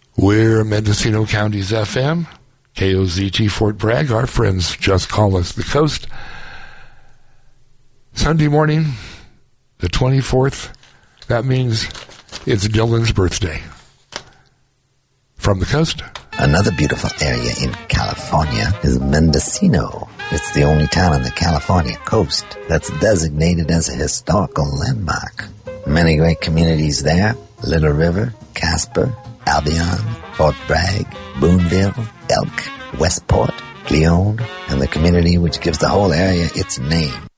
We're Mendocino County's FM, KOZG Fort Bragg. Our friends just call us the Coast. Sunday morning, the 24th, that means it's Dylan's birthday. From the Coast. Another beautiful area in California is Mendocino. It's the only town on the California coast that's designated as a historical landmark. Many great communities there: Little River, Casper, Albion, Fort Bragg, Boonville, Elk, Westport, Cleone, and the community which gives the whole area its name,